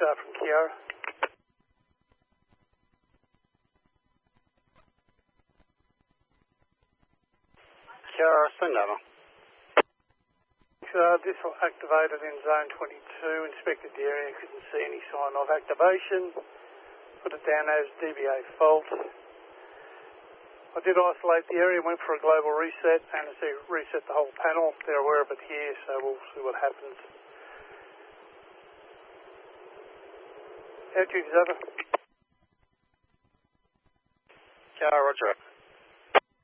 XR from Kiara. Kiara, send over. Diesel activated in zone 22, inspected the area, couldn't see any sign of activation. Put it down as DBA fault. I did isolate the area, went for a global reset, and as they reset the whole panel, they're aware of it here, so we'll see what happens. Air duty's over. Kiara, roger.